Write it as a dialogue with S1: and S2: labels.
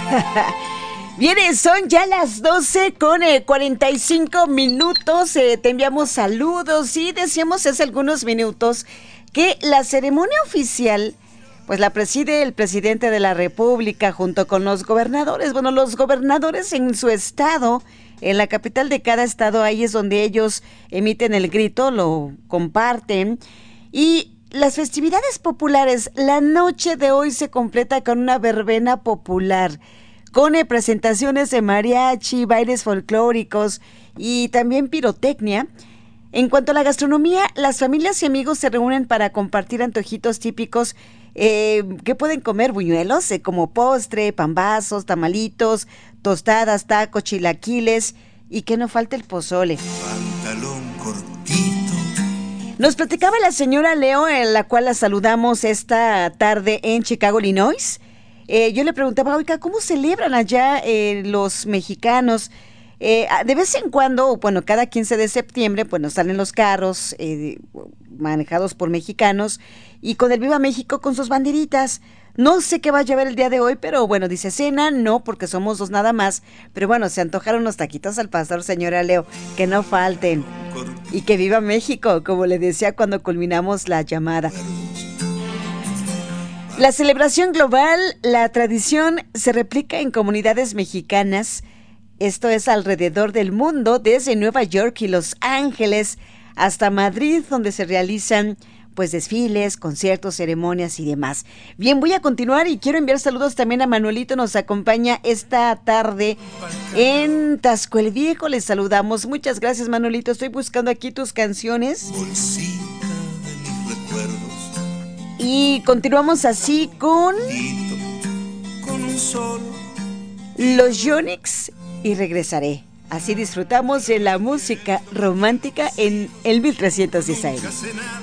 S1: Bien, son ya las 12 con 45 minutos. Te enviamos saludos y decíamos hace algunos minutos que la ceremonia oficial pues la preside el presidente de la República junto con los gobernadores. Bueno, los gobernadores en su estado, en la capital de cada estado, ahí es donde ellos emiten el grito, lo comparten. Y las festividades populares, la noche de hoy se completa con una verbena popular, con presentaciones de mariachi, bailes folclóricos y también pirotecnia. En cuanto a la gastronomía, las familias y amigos se reúnen para compartir antojitos típicos que pueden comer buñuelos como postre, pambazos, tamalitos, tostadas, tacos, chilaquiles y que no falte el pozole.
S2: Pantalón cortito.
S1: Nos platicaba la señora Leo, en la cual la saludamos esta tarde en Chicago, Illinois. Yo le preguntaba, oiga, ¿cómo celebran allá los mexicanos? De vez en cuando, bueno, cada 15 de septiembre, pues nos salen los carros manejados por mexicanos y con el Viva México con sus banderitas. No sé qué va a llevar el día de hoy, pero bueno, dice cena, no, porque somos dos nada más. Pero bueno, se antojaron unos taquitos al pastor, señora Leo, que no falten. Y que viva México, como le decía cuando culminamos la llamada. La celebración global, la tradición se replica en comunidades mexicanas. Esto es alrededor del mundo, desde Nueva York y Los Ángeles hasta Madrid, donde se realizan pues desfiles, conciertos, ceremonias y demás. Bien, voy a continuar y quiero enviar saludos también a Manuelito, nos acompaña esta tarde en Tasco el Viejo, les saludamos. Muchas gracias, Manuelito, estoy buscando aquí tus canciones.
S2: Bolsita de mis recuerdos.
S1: Y continuamos así con
S2: un sol.
S1: Los Yonix y regresaré. Así disfrutamos de la música romántica en el 1316.